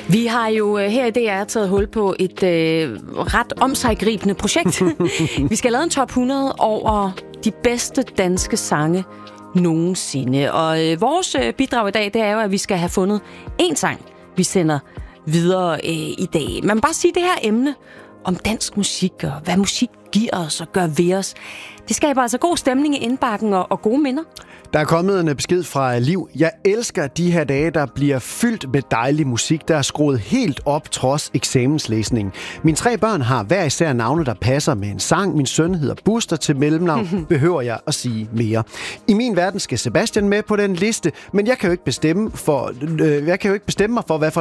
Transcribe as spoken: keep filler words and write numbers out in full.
Vi har jo her i D R taget hul på et øh, ret omsiggribende projekt. Vi skal lave en top hundrede over de bedste danske sange nogensinde. Og øh, vores øh, bidrag i dag, det er jo, at vi skal have fundet én sang, vi sender videre øh, i dag. Man må bare sige, det her emne om dansk musik og hvad musik giver os og gør ved os, det skaber altså god stemning i indbakken og, og gode minder. Der er kommet en besked fra Liv. Jeg elsker de her dage, der bliver fyldt med dejlig musik, der er skruet helt op trods eksamenslæsning. Mine tre børn har hver især navne, der passer med en sang. Min søn hedder Buster til mellemnavn. Behøver jeg at sige mere? I min verden skal Sebastian med på den liste, men jeg kan jo ikke bestemme, for, øh, jeg kan jo ikke bestemme mig for, hvad for